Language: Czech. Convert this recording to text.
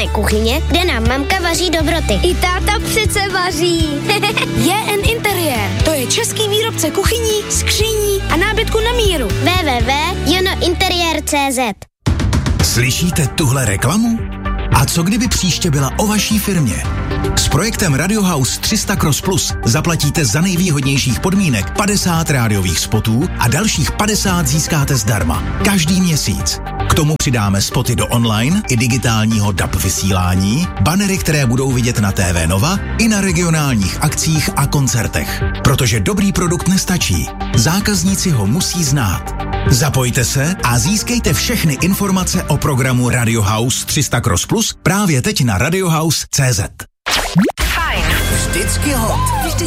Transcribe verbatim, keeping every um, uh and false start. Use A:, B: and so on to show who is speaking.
A: Jsme kuchyně, kde nám mamka vaří dobroty.
B: I táta přece vaří.
C: J N Interiér, to je český výrobce kuchyní, skříní a nábytku na míru.
A: w w w tečka jono interiér tečka cé zet.
D: Slyšíte tuhle reklamu? A co kdyby příště byla o vaší firmě? S projektem Radio House tři sta Cross Plus zaplatíte za nejvýhodnějších podmínek padesát rádiových spotů a dalších padesát získáte zdarma. Každý měsíc. K tomu přidáme spoty do online i digitálního D A B vysílání, banery, které budou vidět na T V Nova i na regionálních akcích a koncertech. Protože dobrý produkt nestačí. Zákazníci ho musí znát. Zapojte se a získejte všechny informace o programu Radio House tři sta Cross Plus právě teď na radiohouse tečka cé zet.
E: Fajn. Vždycky hot.